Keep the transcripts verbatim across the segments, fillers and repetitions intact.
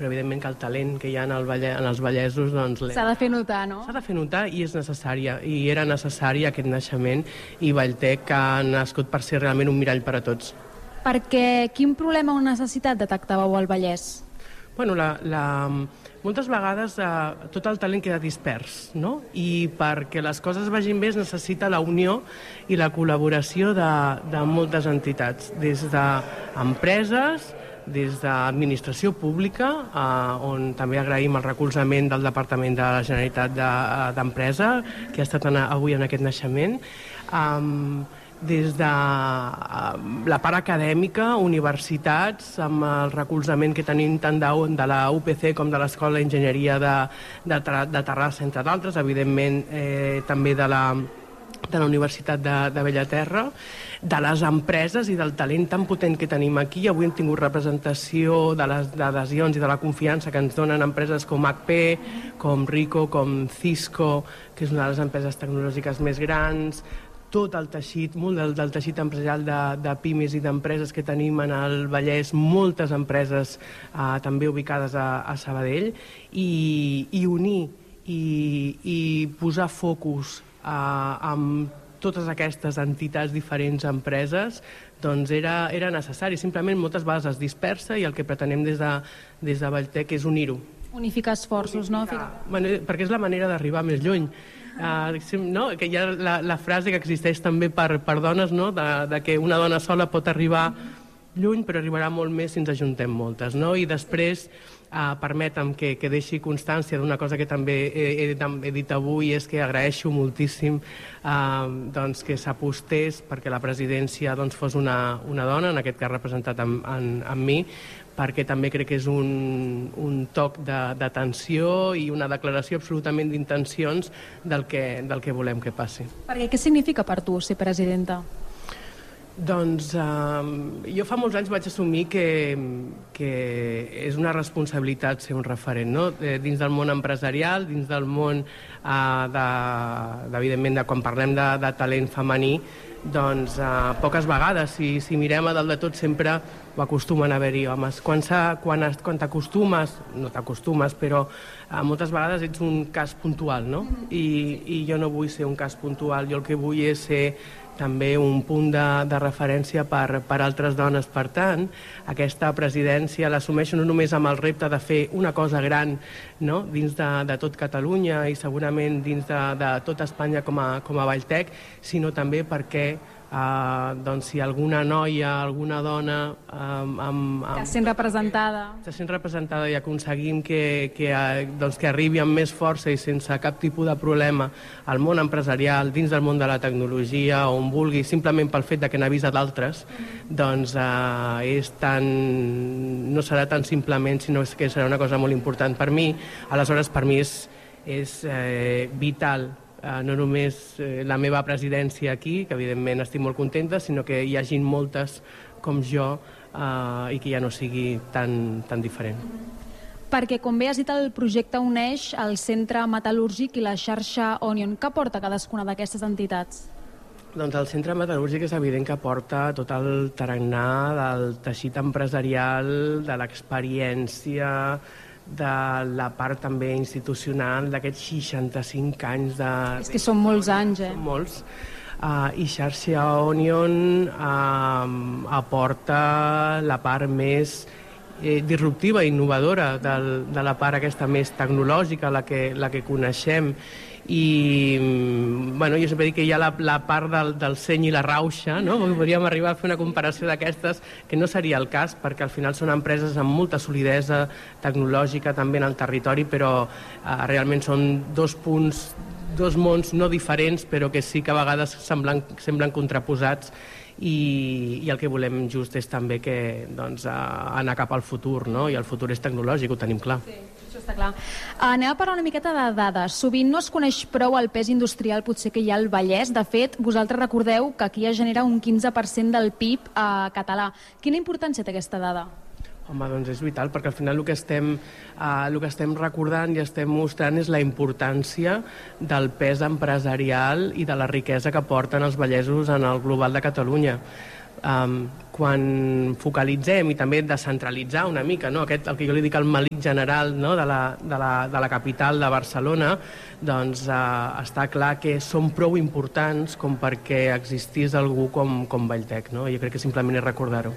però evidentment que el talent que hi ha en, el valle, en els vallesos... Doncs, s'ha de fer notar, no? S'ha de fer notar i és necessària, i era necessari aquest naixement, i Valltec ha nascut per ser realment un mirall per a tots. Perquè quin problema o necessitat detectàveu al Vallès? Bueno, la, la, moltes vegades eh, tot el talent queda dispers, no? I perquè les coses vagin bé es necessita la unió i la col·laboració de, de moltes entitats, des d'empreses, des d'administració pública, eh, on també agraïm el recolzament del Departament de la Generalitat d'Empresa, que ha estat avui en aquest naixement, eh, des de la part acadèmica, universitats, amb el recolzament que tenim tant de la U P C com de l'Escola d'Enginyeria de, de, de Terrassa, entre d'altres, evidentment eh, també de la, de la Universitat de, de Bellaterra, de les empreses i del talent tan potent que tenim aquí. Avui hem tingut representació de les adhesions i de la confiança que ens donen empreses com H P, com Ricoh, com Cisco, que és una de les empreses tecnològiques més grans, tot el teixit, molt del, del teixit empresarial de, de pimes i d'empreses que tenim en el Vallès, moltes empreses eh, també ubicades a, a Sabadell, i, i unir i, i posar focus eh, amb totes aquestes entitats, diferents empreses, doncs era, era necessari. Simplement moltes vegades es dispersa i el que pretenem des de, des de Valltec és unir-ho. Unificar esforços, Unificar. no? Bueno, perquè és la manera d'arribar més lluny. Uh, no? Que hi ha la, la frase que existeix també per, per dones, no? de, de que una dona sola pot arribar lluny, però arribarà molt més si ens ajuntem moltes. No? I després, uh, permetem que, que deixi constància d'una cosa que també he, he, he dit avui, és que agraeixo moltíssim uh, doncs, que s'apostés perquè la presidència doncs, fos una, una dona, en aquest cas representat amb, amb, amb mi, perquè també crec que és un, un toc d'atenció i una declaració absolutament d'intencions del, que, del que volem que passi. Perquè què significa per tu ser presidenta? Doncs eh, jo fa molts anys vaig assumir que, que és una responsabilitat ser un referent, no? Eh, dins del món empresarial, dins del món, eh, de, de, evidentment, de quan parlem de, de talent femení, doncs eh, poques vegades, si, si mirem a dalt de tot, sempre ho acostumen a haver-hi homes. Quan, quan, quan t'acostumes, no t'acostumes, però eh, moltes vegades ets un cas puntual, no? I, I jo no vull ser un cas puntual, jo el que vull és ser també un punt de, de referència per, per altres dones. Per tant, aquesta presidència l'assumeixo no només amb el repte de fer una cosa gran, no? Dins de, de tot Catalunya i segurament dins de, de tot Espanya com a, com a Valltec, sinó també perquè Uh, doncs si alguna noia, alguna dona um, amb, amb, que sent representada se sent representada i aconseguim que, que, doncs, que arribi amb més força i sense cap tipus de problema al món empresarial, dins del món de la tecnologia, on vulgui, simplement pel fet de que n'avisa d'altres, doncs uh, és tan, no serà tan simplement, sinó que serà una cosa molt important per mi. Aleshores, per mi és, és eh, vital Uh, no només eh, la meva presidència aquí, que evidentment estic molt contenta, sinó que hi hagin moltes com jo uh, i que ja no sigui tan, tan diferent. Perquè, com bé has dit, el projecte uneix el Centre Metal·lúrgic i la xarxa Onion. Què porta cadascuna d'aquestes entitats? Doncs el Centre Metal·lúrgic és evident que porta tot el tarannà del teixit empresarial, de l'experiència, de la part també institucional d'aquests seixanta-cinc anys de... És que són molts anys, eh? Són molts. Uh, I xarxa Onion uh, aporta la part més eh, disruptiva i innovadora del, de la part aquesta més tecnològica, la que, la que coneixem. I bueno, jo sempre dic que hi ha la, la part del, del seny i la rauxa, no? Podríem arribar a fer una comparació d'aquestes, que no seria el cas, perquè al final són empreses amb molta solidesa tecnològica també en el territori, però eh, realment són dos punts, dos mons no diferents, però que sí que a vegades semblen, semblen contraposats, i, i el que volem just és també que, doncs, anar cap al futur, no? I el futur és tecnològic, ho tenim clar. Sí. Està clar. Anem a parlar una miqueta de dades. Sovint no es coneix prou el pes industrial potser que hi ha al Vallès. De fet, vosaltres recordeu que aquí es genera un quinze per cent del P I B eh, català. Quina importància té aquesta dada? Home, doncs és vital, perquè al final el que estem, eh, el que estem recordant i estem mostrant és la importància del pes empresarial i de la riquesa que porten els vallesos en el global de Catalunya. Um, quan focalitzem i també descentralitzar una mica, no? Aquest, el que jo li dic el melic general, no? de, la, de, la, de la capital de Barcelona, doncs uh, està clar que són prou importants com perquè existís algú com, com Valltec, no? Jo crec que simplement és recordar-ho.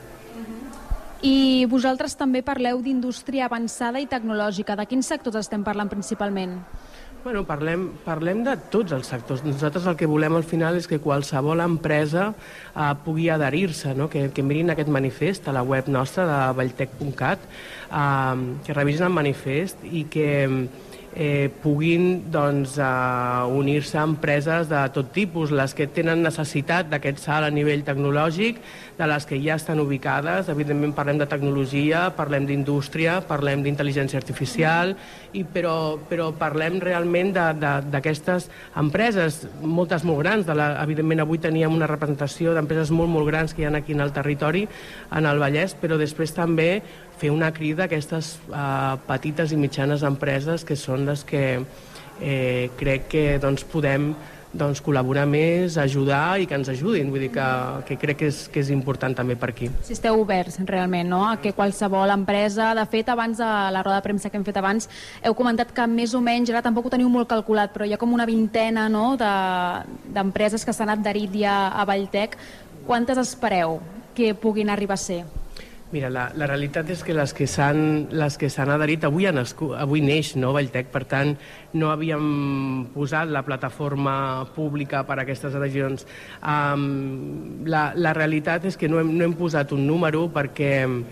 I vosaltres també parleu d'indústria avançada i tecnològica. De quins sectors estem parlant principalment? Bueno, parlem, parlem de tots els sectors. Nosaltres el que volem al final és que qualsevol empresa eh, pugui adherir-se, no? que, que mirin aquest manifest a la web nostra de valltec punt cat, eh, que revisin el manifest i que eh, puguin doncs, eh, unir-se a empreses de tot tipus, les que tenen necessitat d'aquest salt a nivell tecnològic, de les que ja estan ubicades. Evidentment parlem de tecnologia, parlem d'indústria, parlem d'intel·ligència artificial, i però, però parlem realment d'aquestes empreses, moltes molt grans. De la, evidentment avui teníem una representació d'empreses molt, molt grans que hi ha aquí en el territori, en el Vallès, però després també fer una crida a aquestes eh, petites i mitjanes empreses que són les que eh, crec que doncs, podem doncs, col·laborar més, ajudar i que ens ajudin. Vull dir que, que crec que és, que és important també per aquí. Si esteu oberts realment, no? A que qualsevol empresa... De fet, abans de la roda de premsa que hem fet abans, heu comentat que més o menys, ara tampoc ho teniu molt calculat, però hi ha com una vintena, no?, d'empreses que s'han adherit ja a Valltec. Quantes espereu que puguin arribar a ser? Mira, la, la realitat és que les que s'han les que s'han adherit avui, nascut, avui neix, no, Valltec, per tant no havíem posat la plataforma pública per a aquestes adhesions. Um, la, la realitat és que no hem, no hem posat un número perquè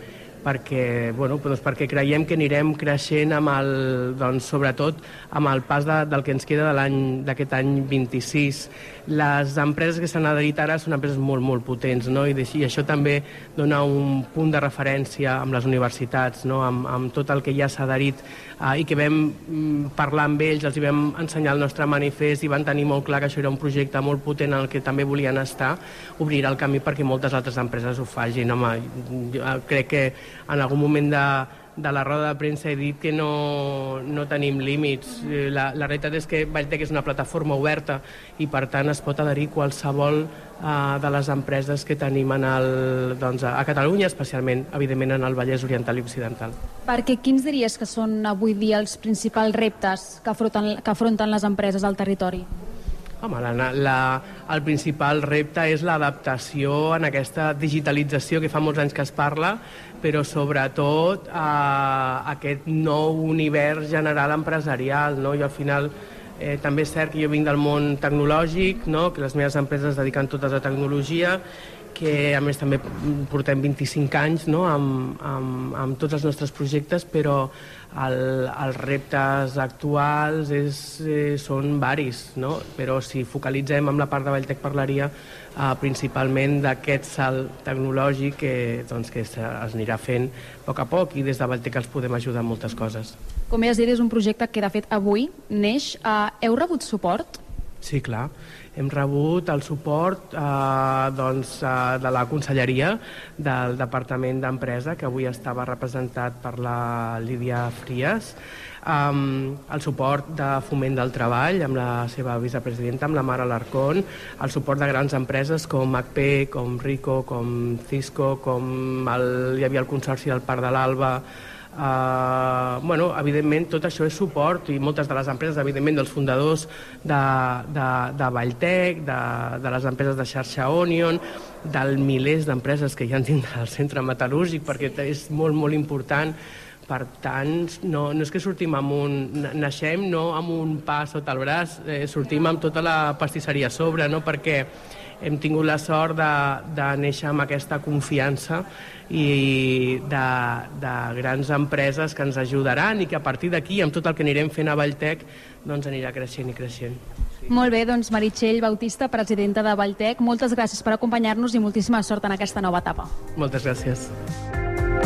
perquè, bueno, doncs perquè creiem que anirem creixent amb el, doncs, sobretot amb el pas de, del que ens queda de l'any d'aquest any vint-i-sis. Les empreses que s'han adherit ara són empreses molt, molt potents, no? I, i això també dona un punt de referència amb les universitats, no? amb, amb tot el que ja s'ha adherit eh, i que vam parlar amb ells, els hi vam ensenyar el nostre manifest i van tenir molt clar que això era un projecte molt potent en el que també volien estar, obrirà el camí perquè moltes altres empreses ho facin. Home, jo crec que en algun moment de, de la roda de premsa he dit que no, no tenim límits. La, la realitat és que Valltec és una plataforma oberta i per tant es pot adherir qualsevol uh, de les empreses que tenim en el, doncs, a Catalunya, especialment, evidentment, en el Vallès Oriental i Occidental. Perquè quins diries que són avui dia els principals reptes que afronten, que afronten les empreses al territori? Home, la, la, el principal repte és l'adaptació en aquesta digitalització que fa molts anys que es parla, però sobretot a aquest nou univers general empresarial, no? I al final eh, també és cert que jo vinc del món tecnològic, no? Que les meves empreses es dediquen totes a tecnologia, que a més també portem vint-i-cinc anys, no? amb, amb, amb tots els nostres projectes, però el, els reptes actuals és, eh, són varis, no? Però si focalitzem en la part de Valltec parlaria eh, principalment d'aquest salt tecnològic que, doncs, que es anirà fent a poc a poc i des de Valltec els podem ajudar en moltes coses. Com ja has dit, és un projecte que de fet avui neix. Uh, heu rebut suport? Sí, clar. Hem rebut el suport eh, doncs, eh, de la Conselleria del Departament d'Empresa, que avui estava representat per la Lídia Fries, um, el suport de Foment del Treball, amb la seva vicepresidenta, amb la Mara Alarcón, el suport de grans empreses com H P, com Rico, com Cisco, com el, hi havia el Consorci del Parc de l'Alba. Uh, bueno, evidentment tot això és suport i moltes de les empreses, evidentment dels fundadors de, de, de Valltec, de, de les empreses de xarxa Onion, del milers d'empreses que hi ha dins del centre metal·lúrgic, perquè és molt, molt important. Per tant, no, no és que sortim amb un... Naixem no amb un pa sota el braç, eh, sortim amb tota la pastisseria a sobre, no? Perquè hem tingut la sort de, de néixer amb aquesta confiança i de, de grans empreses que ens ajudaran i que a partir d'aquí, amb tot el que anirem fent a Valltec, doncs anirà creixent i creixent. Sí. Molt bé, doncs Meritxell Bautista, presidenta de Valltec, moltes gràcies per acompanyar-nos i moltíssima sort en aquesta nova etapa. Moltes gràcies.